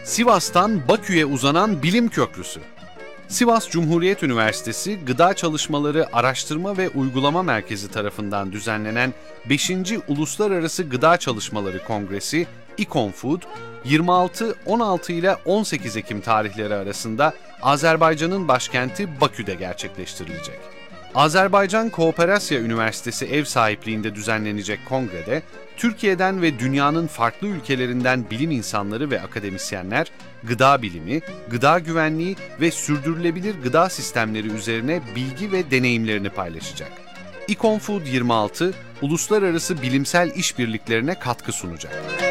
Sivas'tan Bakü'ye uzanan bilim köprüsü. Sivas Cumhuriyet Üniversitesi Gıda Çalışmaları Araştırma ve Uygulama Merkezi tarafından düzenlenen 5. Uluslararası Gıda Çalışmaları Kongresi İKONFOOD, 26-16 ile 18 Ekim tarihleri arasında Azerbaycan'ın başkenti Bakü'de gerçekleştirilecek. Azerbaycan Kooperasya Üniversitesi ev sahipliğinde düzenlenecek kongrede, Türkiye'den ve dünyanın farklı ülkelerinden bilim insanları ve akademisyenler, gıda bilimi, gıda güvenliği ve sürdürülebilir gıda sistemleri üzerine bilgi ve deneyimlerini paylaşacak. İKONFOOD 26, uluslararası bilimsel işbirliklerine katkı sunacak.